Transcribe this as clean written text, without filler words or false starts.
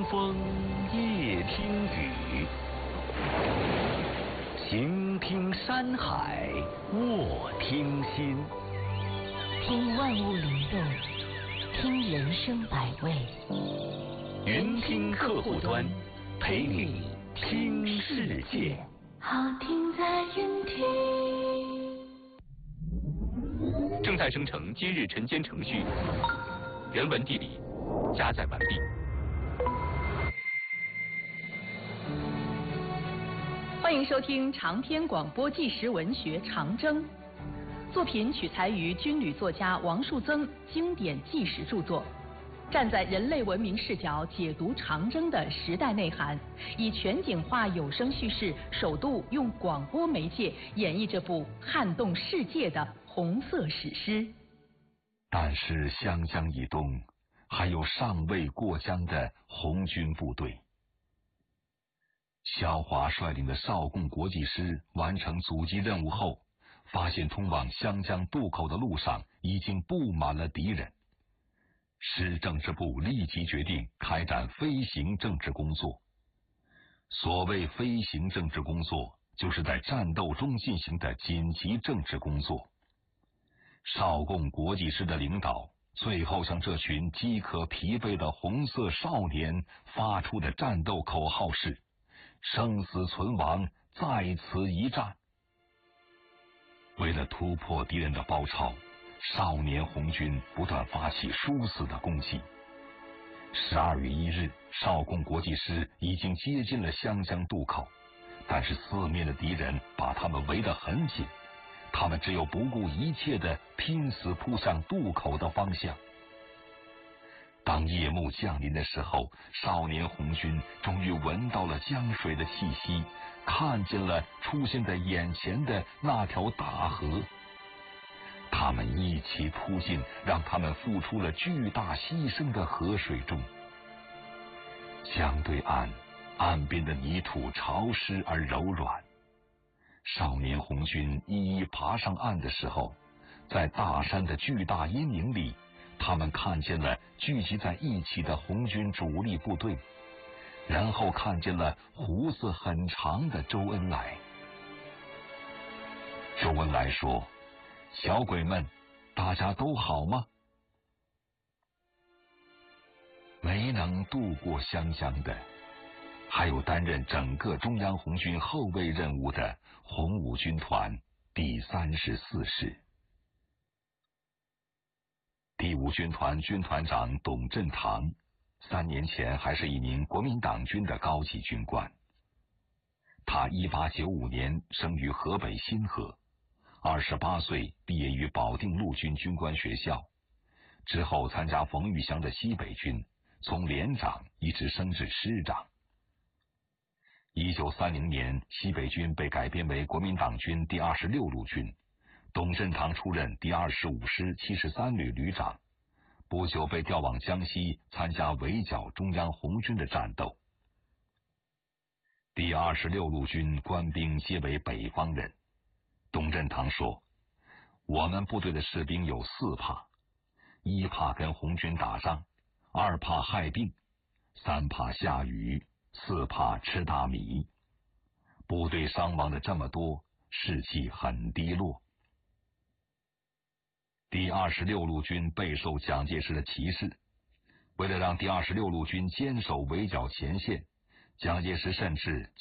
听风，夜听雨，行听山海，卧听心。 听万物灵动，听人生百味。 云听客户端，陪你听世界。 好听在云听。 正在生成今日晨间程序，人文地理加载完毕。 欢迎收听长篇广播纪实文学《长征》，作品取材于军旅作家王树增经典纪实著作，站在人类文明视角解读长征的时代内涵，以全景化有声叙事，首度用广播媒介演绎这部撼动世界的红色史诗。 但是湘江以东还有尚未过江的红军部队。萧华率领的少共国际师完成阻击任务后，发现通往湘江渡口的路上已经布满了敌人。师政治部立即决定开展飞行政治工作。所谓飞行政治工作，就是在战斗中进行的紧急政治工作。少共国际师的领导最后向这群饥渴疲惫的红色少年发出的战斗口号是：生死存亡在此一战。为了突破敌人的包抄，少年红军不断发起殊死的攻击。12月1日，少共国际师已经接近了湘江渡口，但是四面的敌人把他们围得很紧，他们只有不顾一切地拼死扑向渡口的方向。当夜幕降临的时候，少年红军终于闻到了江水的气息，看见了出现在眼前的那条大河。他们一起扑进让他们付出了巨大牺牲的河水中。江对岸，岸边的泥土潮湿而柔软。少年红军一一爬上岸的时候，在大山的巨大阴影里，他们看见了聚集在一起的红军主力部队，然后看见了胡子很长的周恩来。周恩来说：“小鬼们，大家都好吗？”没能渡过湘江的，还有担任整个中央红军后卫任务的红五军团第34师。第5军团军团长董振堂3年前还是一名国民党军的高级军官。他1895年生于河北新河，28岁毕业于保定陆军军官学校，之后参加冯玉祥的西北军，从连长一直升至师长。1930年，西北军被改编为国民党军第26路军，董振堂出任第25师73旅旅长，不久被调往江西参加围剿中央红军的战斗。第26路军官兵皆为北方人。董振堂说：“我们部队的士兵有4怕：1怕跟红军打仗，2怕害病，3怕下雨，4怕吃大米。部队伤亡的这么多，士气很低落。”第26路军备受蒋介石的歧视，为了让第26路军坚守围剿前线，蒋介石甚至